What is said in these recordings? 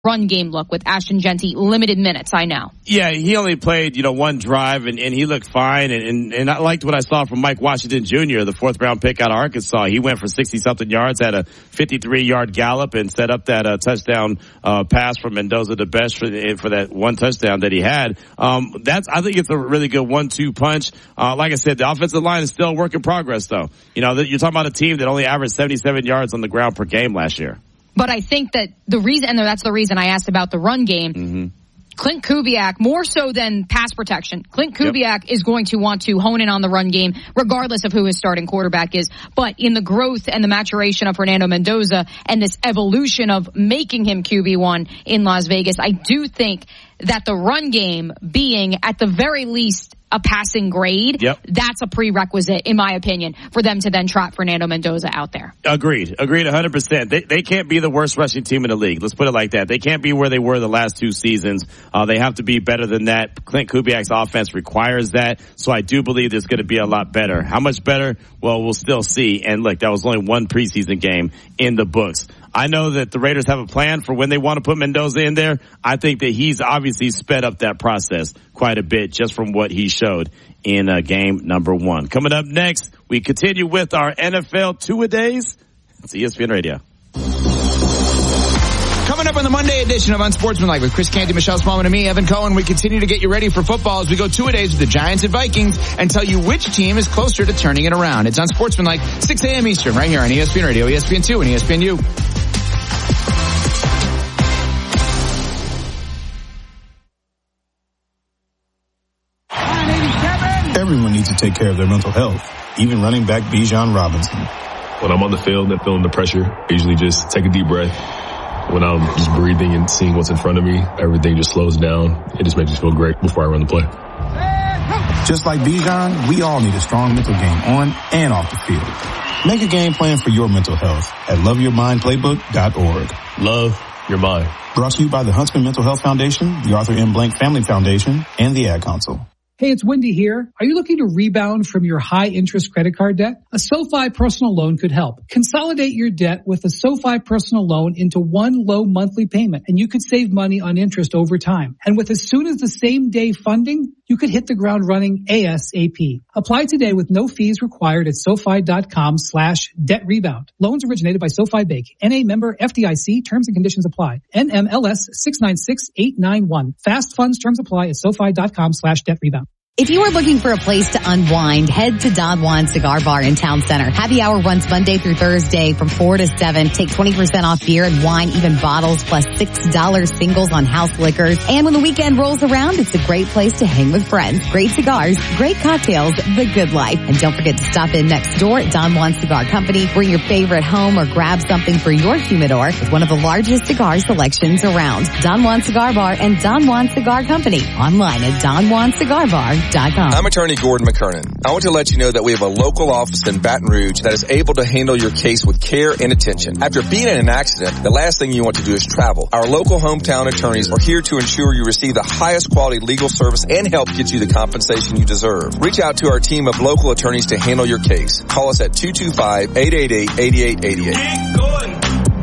run game look with Ashton Jeanty? Limited minutes, I know. Yeah, he only played, one drive, and he looked fine. And I liked what I saw from Mike Washington Jr., the 4th-round pick out of Arkansas. He went for 60-something yards, had a 53-yard gallop, and set up that touchdown pass from Mendoza to Best for that one touchdown that he had. I think it's a really good 1-2 punch. Like I said, the offensive line is still a work in progress, though. You're talking about a team that only averaged 77 yards on the ground per game last year. But I think that the reason, and that's the reason I asked about the run game, Clint Kubiak, more so than pass protection, Clint Kubiak is going to want to hone in on the run game, regardless of who his starting quarterback is. But in the growth and the maturation of Fernando Mendoza and this evolution of making him QB1 in Las Vegas, I do think that the run game being at the very least a passing grade, that's a prerequisite, in my opinion, for them to then trot Fernando Mendoza out there. Agreed 100%. They can't be the worst rushing team in the league. Let's put it like that. They can't be where they were the last 2 seasons. They have to be better than that. Clint Kubiak's offense requires that. So I do believe it's going to be a lot better. How much better? Well, we'll still see. And look, that was only one preseason game in the books. I know that the Raiders have a plan for when they want to put Mendoza in there. I think that he's obviously sped up that process quite a bit just from what he showed in game number 1. Coming up next, we continue with our NFL two-a-days. It's ESPN Radio. Coming up on the Monday edition of Unsportsmanlike with Chris Canty, Michelle Smallman, and me, Evan Cohen, we continue to get you ready for football as we go two-a-days with the Giants and Vikings and tell you which team is closer to turning it around. It's Unsportsmanlike, 6 a.m. Eastern, right here on ESPN Radio, ESPN2, and ESPNU. Everyone needs to take care of their mental health, even running back Bijan Robinson. When I'm on the field and feeling the pressure, I usually just take a deep breath. When I'm just breathing and seeing what's in front of me, everything just slows down. It just makes me feel great before I run the play. Just like Bijan, we all need a strong mental game on and off the field. Make a game plan for your mental health at loveyourmindplaybook.org. Love your mind. Brought to you by the Huntsman Mental Health Foundation, the Arthur M. Blank Family Foundation, and the Ad Council. Hey, it's Wendy here. Are you looking to rebound from your high-interest credit card debt? A SoFi personal loan could help. Consolidate your debt with a SoFi personal loan into one low monthly payment, and you could save money on interest over time. And with as soon as the same day funding, you could hit the ground running ASAP. Apply today with no fees required at SoFi.com/debt rebound. Loans originated by SoFi Bank. NA member FDIC. Terms and conditions apply. NMLS 696891. Fast funds terms apply at SoFi.com/debt rebound. If you are looking for a place to unwind, head to Don Juan Cigar Bar in Town Center. Happy hour runs Monday through Thursday from 4 to 7. Take 20% off beer and wine, even bottles, plus $6 singles on house liquors. And when the weekend rolls around, it's a great place to hang with friends. Great cigars, great cocktails, the good life. And don't forget to stop in next door at Don Juan Cigar Company. Bring your favorite home or grab something for your humidor with one of the largest cigar selections around. Don Juan Cigar Bar and Don Juan Cigar Company. Online at DonJuanCigarBar.com. I'm attorney Gordon McKernan. I want to let you know that we have a local office in Baton Rouge that is able to handle your case with care and attention. After being in an accident, the last thing you want to do is travel. Our local hometown attorneys are here to ensure you receive the highest quality legal service and help get you the compensation you deserve. Reach out to our team of local attorneys to handle your case. Call us at 225-888-8888. Get going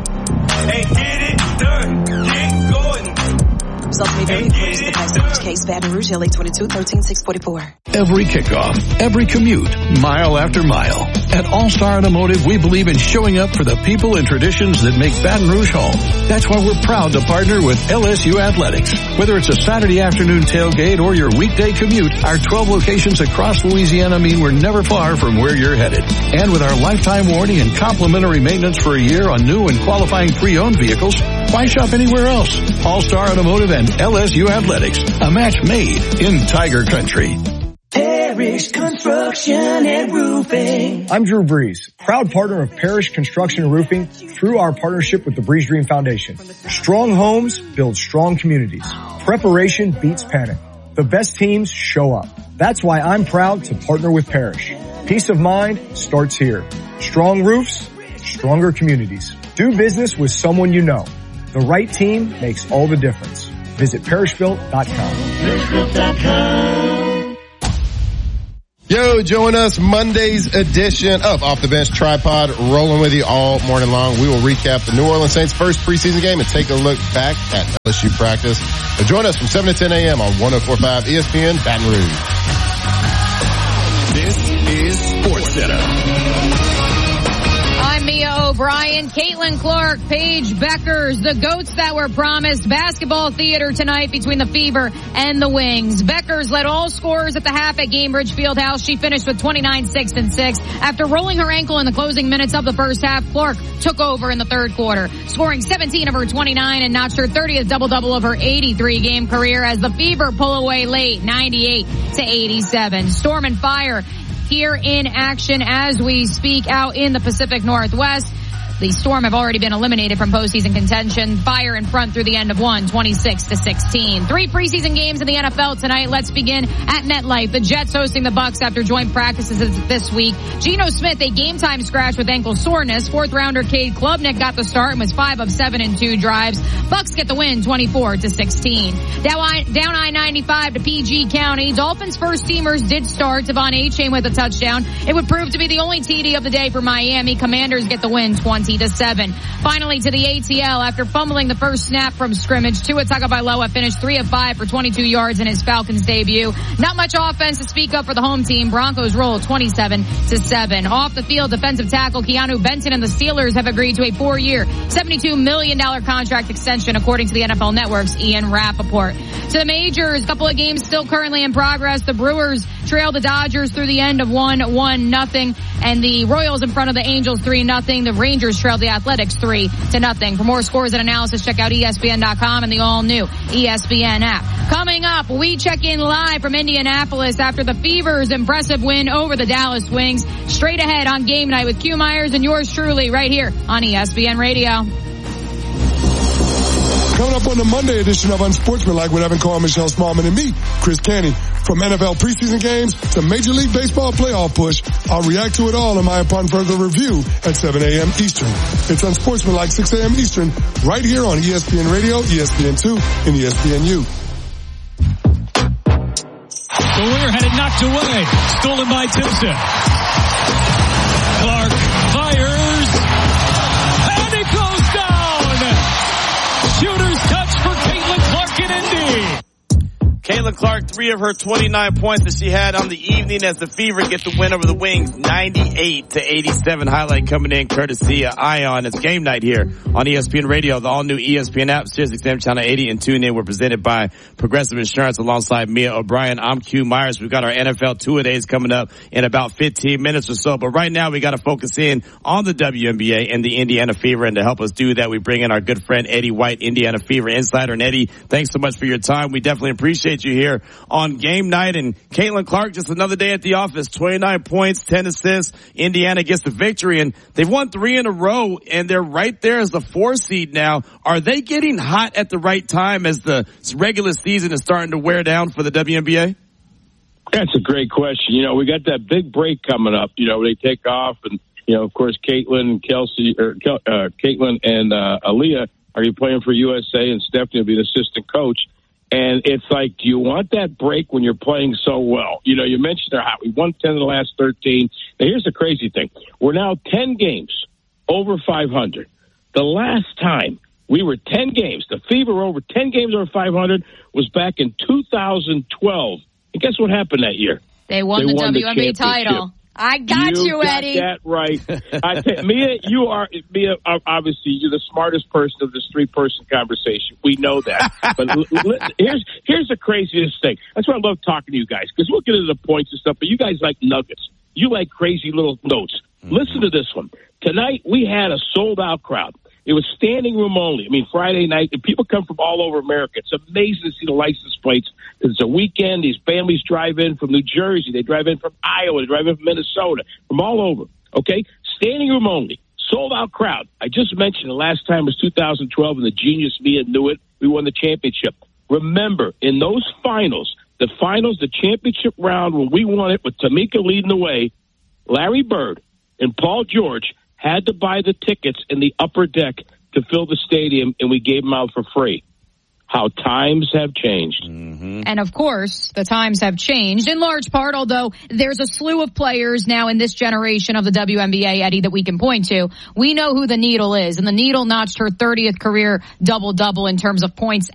and get it done. Get going. Results may vary according to the price of each case. Baton Rouge, LA 22-13-644. Every kickoff, every commute, mile after mile. At All-Star Automotive, we believe in showing up for the people and traditions that make Baton Rouge home. That's why we're proud to partner with LSU Athletics. Whether it's a Saturday afternoon tailgate or your weekday commute, our 12 locations across Louisiana mean we're never far from where you're headed. And with our lifetime warranty and complimentary maintenance for a year on new and qualifying pre-owned vehicles, why shop anywhere else? All-Star Automotive and LSU Athletics, a match made in Tiger Country. Parrish Construction and Roofing. I'm Drew Breeze, proud partner of Parrish Construction and Roofing through our partnership with the Breeze Dream Foundation. Strong homes build strong communities. Preparation beats panic. The best teams show up. That's why I'm proud to partner with Parrish. Peace of mind starts here. Strong roofs, stronger communities. Do business with someone you know. The right team makes all the difference. Visit parrishbuilt.com. Yeah, show. Join us Monday's edition of Off the Bench Tripod, rolling with you all morning long. We will recap the New Orleans Saints' first preseason game and take a look back at LSU practice. So join us from 7 to 10 a.m. on 104.5 ESPN Baton Rouge. This is Sports Center. I'm Mia O'Brien, Caitlin Clark, Paige Beckers, the GOATs that were promised. Basketball theater tonight between the Fever and the Wings. Beckers led all scorers at the half at Gainbridge Fieldhouse. She finished with 29, 6, and 6. After rolling her ankle in the closing minutes of the first half, Clark took over in the third quarter, scoring 17 of her 29 and notched her 30th double-double of her 83-game career as the Fever pull away late, 98-87. Storm and Fire here in action as we speak out in the Pacific Northwest. The Storm have already been eliminated from postseason contention. Fire in front through the end of one, 26-16. 3 preseason games in the NFL tonight. Let's begin at MetLife. The Jets hosting the Bucs after joint practices this week. Geno Smith, a game-time scratch with ankle soreness. 4th-rounder Cade Klubnik got the start and was 5 of 7 in 2 drives. Bucs get the win, 24-16. Down I-95 to PG County. Dolphins first-teamers did start. Devon Achane with a touchdown. It would prove to be the only TD of the day for Miami. Commanders get the win, 20-7. Finally to the ATL after fumbling the first snap from scrimmage. Tua Tagovailoa finished 3 of 5 for 22 yards in his Falcons debut. Not much offense to speak of for the home team. Broncos roll 27-7. Off the field, defensive tackle Keanu Benton and the Steelers have agreed to a 4-year, $72 million contract extension according to the NFL Network's Ian Rappaport. To the majors, a couple of games still currently in progress. The Brewers trail the Dodgers through the end of 1-0, and the Royals in front of the Angels 3-0. The Rangers trailed the Athletics 3-0. For more scores and analysis, check out ESPN.com and the all-new ESPN app. Coming up, we check in live from Indianapolis after the Fever's impressive win over the Dallas Wings. Straight ahead on Game Night with Q Myers and yours truly right here on ESPN Radio. Coming up on the Monday edition of Unsportsmanlike with Evan Cohen, Michelle Smallman, and me, Chris Canty. From NFL preseason games to Major League Baseball playoff push, I'll react to it all in my upon further review at 7 a.m. Eastern. It's Unsportsmanlike 6 a.m. Eastern, right here on ESPN Radio, ESPN2, and ESPNU. The winger had it knocked away, stolen by Timpson. Clark fires, and it goes down. Shooter's touch for Caitlin Clark in Indy. Caitlin Clark, 3 of her 29 points that she had on the evening as the Fever get the win over the Wings, 98-87. Highlight coming in courtesy of Ion. It's Game Night here on ESPN Radio, the all-new ESPN app, SiriusXM Channel 80, and TuneIn. We're presented by Progressive Insurance alongside Mia O'Brien. I'm Q Myers. We've got our NFL two-a-days coming up in about 15 minutes or so. But right now, we got to focus in on the WNBA and the Indiana Fever. And to help us do that, we bring in our good friend Eddie White, Indiana Fever Insider. And Eddie, thanks so much for your time. We definitely appreciate you here on Game Night. And Caitlin Clark, just another day at the office, 29 points, 10 assists. Indiana gets the victory, and they've won 3 in a row, and they're right there as the 4 seed now. Are they getting hot at the right time as the regular season is starting to wear down for the WNBA? That's a great question. You know, we got that big break coming up. You know, they take off, and, you know, of course, Caitlin and Aaliyah are playing for USA, and Stephanie will be the assistant coach. And it's like, do you want that break when you're playing so well? You know, you mentioned they're hot. We won 10 of the last 13. Now, here's the crazy thing. We're now 10 games over 500. The last time we were 10 games, the Fever were over 10 games over 500 was back in 2012. And guess what happened that year? They won the WNBA title. I got you, Eddie. That right. Mia, obviously, you're the smartest person of this 3-person conversation. We know that. But here's the craziest thing. That's why I love talking to you guys, because we'll get into the points and stuff, but you guys like nuggets. You like crazy little notes. Mm-hmm. Listen to this one. Tonight, we had a sold-out crowd. It was standing room only. I mean, Friday night, and people come from all over America. It's amazing to see the license plates. It's a weekend. These families drive in from New Jersey. They drive in from Iowa. They drive in from Minnesota, from all over. Okay? Standing room only. Sold out crowd. I just mentioned the last time was 2012, and the genius Mia knew it. We won the championship. Remember, in those finals, the championship round, when we won it with Tamika leading the way, Larry Bird and Paul George had to buy the tickets in the upper deck to fill the stadium, and we gave them out for free. how times have changed. And of course, the times have changed in large part, although there's a slew of players now in this generation of the WNBA, Eddie, that we can point to. We know who the Needle is, and the Needle notched her 30th career double-double in terms of points